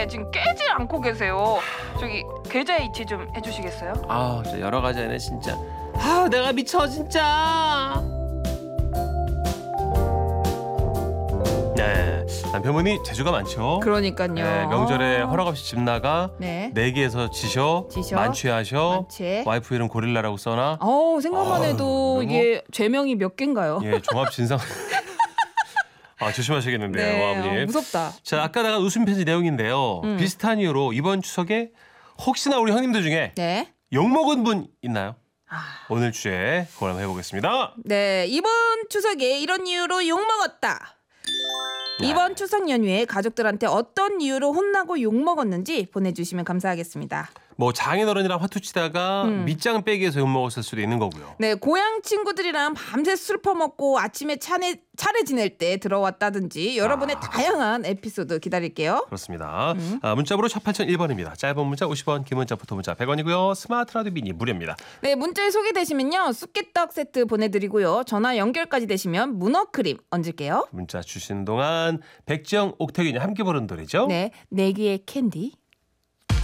때문에 지금 깨지 않고 계세요. 저기 계좌 이체 좀 해주시겠어요? 아, 저 여러 가지 안에 진짜. 아, 내가 미쳐 진짜. 네, 남편분이 재주가 많죠. 그러니까요. 네, 명절에 허락 없이 집 나가. 네. 내기에서 지셔. 만취하셔. 만취. 와이프 이름 고릴라라고 써놔. 생각만 해도 이게 죄명이 몇 개인가요? 예, 종합 진상. 아, 조심하셔야겠는데요, 네, 아버님. 무섭다. 자, 아까 나간 웃음 편지 내용인데요. 비슷한 이유로 이번 추석에 혹시나 우리 형님들 중에 네. 욕먹은 분 있나요? 오늘 주제 그걸 한번 해보겠습니다. 네, 이번 추석에 이런 이유로 욕먹었다. 이번 추석 연휴에 가족들한테 어떤 이유로 혼나고 욕먹었는지 보내주시면 감사하겠습니다. 뭐 장인어른이랑 화투치다가 밑장 빼기 위해서 욕먹었을 수도 있는 거고요. 네, 고향 친구들이랑 밤새 술 퍼먹고 아침에 차례 지낼 때 들어왔다든지 여러분의 다양한 에피소드 기다릴게요. 그렇습니다. 문자번호 샵 8001번입니다. 짧은 문자 50원, 긴 문자, 포토 문자 100원이고요. 스마트 라디오 미니 무료입니다. 네, 문자에 소개되시면요. 쑥개떡 세트 보내드리고요. 전화 연결까지 되시면 문어크림 얹을게요. 문자 주시는 동안 백지영, 옥태균이 함께 부르는 노래죠. 네, 내기의 캔디.